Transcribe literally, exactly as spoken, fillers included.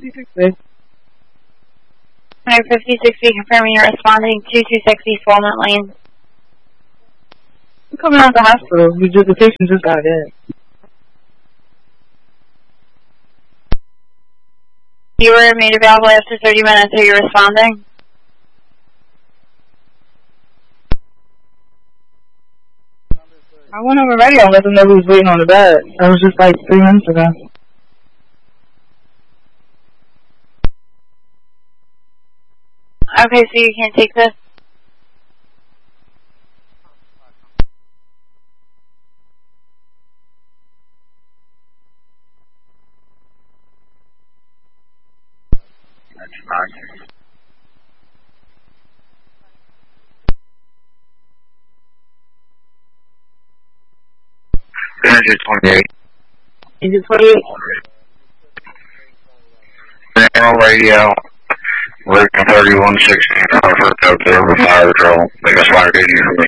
fifty sixty. fifty sixty, confirming you're responding two two six East Walnut Lane. I'm coming out of the hospital. We just, the patient just got in. You were made available after thirty minutes. Are you responding? I went over radio and let them know we was waiting on the bed. That was just like three minutes ago. Okay, so you can't take this? That's fine. Engine twenty-eight. Engine twenty-eight. General radio. Working thirty-one sixteen. Hartford up there with fire patrol. Make us fire duty for me.